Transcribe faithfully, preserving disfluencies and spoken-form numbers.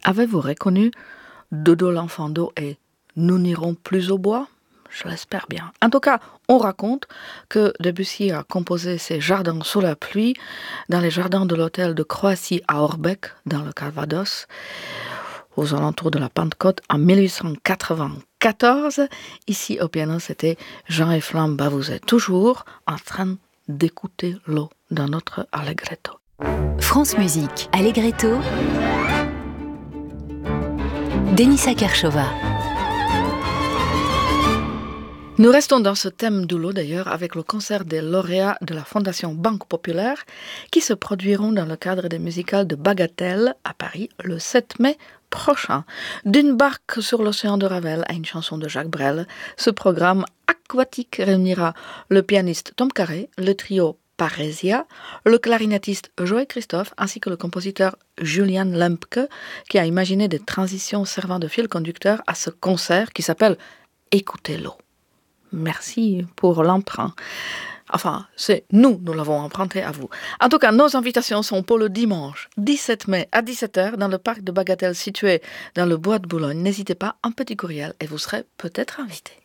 Avez-vous reconnu Dodo l'enfant d'eau et Nous n'irons plus au bois? Je l'espère bien. En tout cas, on raconte que Debussy a composé ses jardins sous la pluie dans les jardins de l'hôtel de Croatie à Orbec, dans le Calvados, aux alentours de la Pentecôte, en mille huit cent quatre-vingt-quatorze. Ici, au piano, c'était Jean et Flamba. Vous êtes toujours en train d'écouter l'eau dans notre Allegretto. France Musique, Allegretto, Denisa Kershova. Nous restons dans ce thème de l'eau d'ailleurs avec le concert des lauréats de la Fondation Banque Populaire qui se produiront dans le cadre des musicales de Bagatelle à Paris le sept mai prochain. D'une barque sur l'océan de Ravel à une chanson de Jacques Brel, ce programme aquatique réunira le pianiste Tom Carré, le trio Parésia, le clarinettiste Joël Christophe ainsi que le compositeur Julian Lempke qui a imaginé des transitions servant de fil conducteur à ce concert qui s'appelle Écoutez l'eau. Merci pour l'emprunt. Enfin, c'est nous, nous l'avons emprunté à vous. En tout cas, nos invitations sont pour le dimanche dix-sept mai à dix-sept heures dans le parc de Bagatelle situé dans le bois de Boulogne. N'hésitez pas, un petit courriel et vous serez peut-être invité.